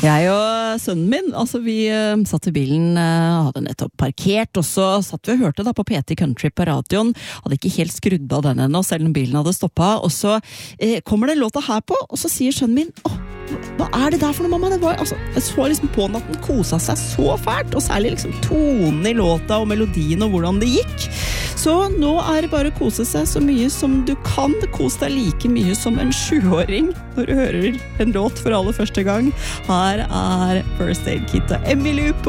Jeg og sønnen min, altså vi satt i bilen, hadde nettopp parkert, og så satt vi og hørte da på PT Country på radioen, hadde ikke helt skrudd av den ennå, selv om bilen hadde stoppet, og så kommer det låta her på, og så sier sønnen min, hva det der for noe, mamma? Det var, altså, jeg så liksom på den at den koset seg så fælt, og særlig liksom tonen i låta og melodien og hvordan det gikk. Så nå det bare å kose seg så mye som du kan. Kose deg like mye som en 7-åring når du hører en låt for aller første gang. Her First Aid Kit og Emmylou på